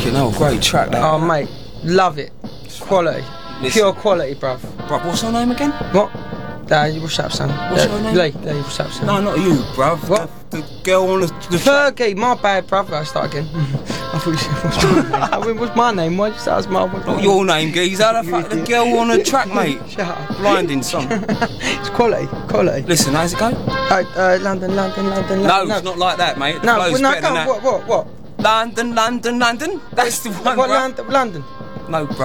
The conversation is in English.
Fucking hell, great track that. Oh mate, love it. Quality. Listen. Pure quality, bruv. Bruv, what's her name again? What? What's up, son? What's her name? Lee, what's up, son? No, not you, bruv. What? The girl on the track. Fergie, my bad, bruv. I'll start again. I thought you said, what's my name? Why'd you say that's my name? Not your name, geezer. The girl on the track, mate. Shut up. Blinding song. It's quality. Listen, how's it go? London. No, it's not like that, mate. The No, flow's better than that. What? London. That's the one, What, bruv. London? No, bruv.